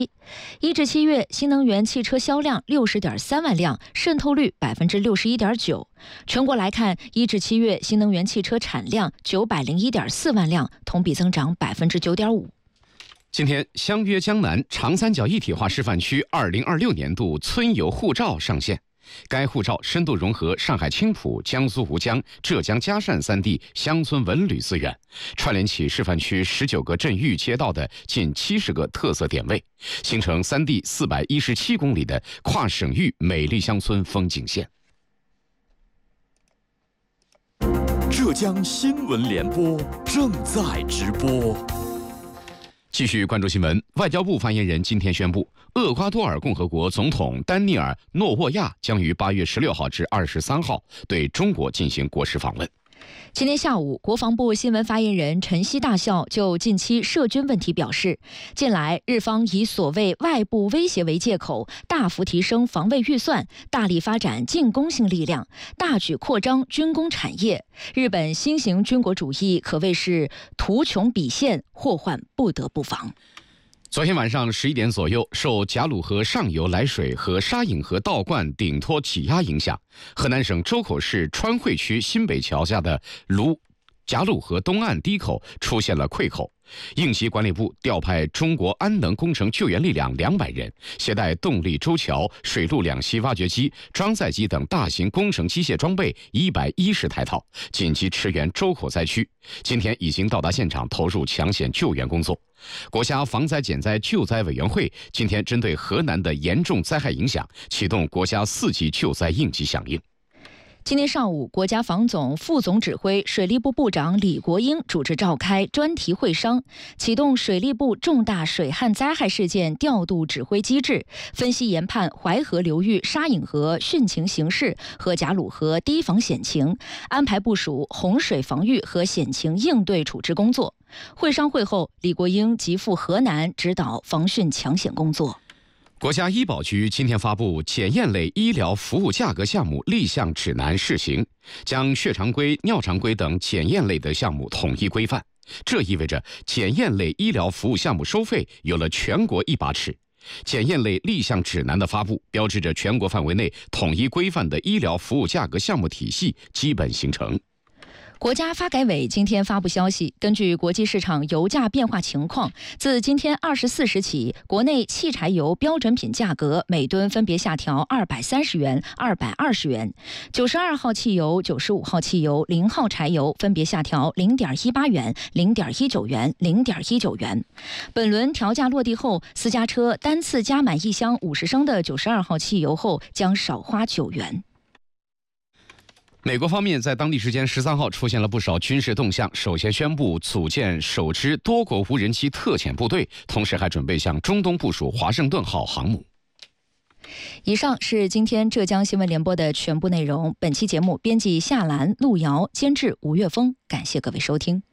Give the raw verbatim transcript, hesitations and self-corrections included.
一至七月，新能源汽车销量六十点三万辆，渗透率百分之六十一点九。全国来看，一至七月新能源汽车产量九百零一点四万辆，同比增长百分之九点五。 今天，相约江南长三角一体化示范区二零二六年度村游护照上线。该护照深度融合上海青浦、江苏吴江、浙江嘉善三地乡村文旅资源，串联起示范区十九个镇域街道的近七十个特色点位，形成三地四百一十七公里的跨省域美丽乡村风景线。 浙江新闻联播正在直播。 继续关注新闻，外交部发言人今天宣布，厄瓜多尔共和国总统丹尼尔·诺沃亚将于八月十六号至二十三号对中国进行国事访问。 今天下午，国防部新闻发言人陈希大校就近期涉军问题表示，近来日方以所谓外部威胁为借口，大幅提升防卫预算，大力发展进攻性力量，大举扩张军工产业。日本新型军国主义可谓是图穷匕现，祸患不得不防。 昨天晚上十一点左右，受贾鲁河上游来水和沙引河倒灌顶托挤压影响，河南省周口市川汇区新北桥下的卢贾鲁河东岸堤口出现了溃口。应急管理部调派中国安能工程救援力量两百人，携带动力周桥、水陆两栖挖掘机、装载机等大型工程机械装备一百一十台套，紧急驰援周口灾区。今天已经到达现场，投入抢险救援工作。国家防灾减灾救灾委员会今天针对河南的严重灾害影响，启动国家四级救灾应急响应。 今天上午，国家防总副总指挥水利部部长李国英主持召开专题会商，启动水利部重大水旱灾害事件调度指挥机制，分析研判淮河流域沙引河汛情形势和贾鲁河堤防险情，安排部署洪水防御和险情应对处置工作。会商会后，李国英即赴河南指导防汛抢险工作。 国家医保局今天发布检验类医疗服务价格项目立项指南试行，将血常规、尿常规等检验类的项目统一规范。这意味着检验类医疗服务项目收费有了全国一把尺。检验类立项指南的发布，标志着全国范围内统一规范的医疗服务价格项目体系基本形成。 国家发改委今天发布消息，根据国际市场油价变化情况，自今天二十四时起，国内汽柴油标准品价格每吨分别下调二百三十元、二百二十元；九十二号汽油、九十五号汽油、零号柴油分别下调零点一八元、零点一九元、零点一九元。本轮调价落地后，私家车单次加满一箱五十升的九十二号汽油后将少花九元。 美国方面在当地时间十三号出现了不少军事动向，首先宣布组建首支多国无人机特遣部队，同时还准备向中东部署华盛顿号航母。 以上是今天浙江新闻联播的全部内容。本期节目编辑夏兰、陆瑶，监制吴月峰，感谢各位收听。